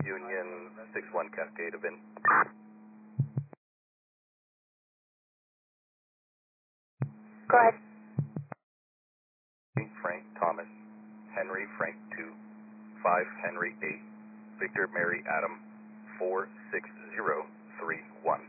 Union 61 Cascade event. Go ahead. Frank Thomas, Henry Frank 2, 5 Henry 8, Victor Mary Adam 46031.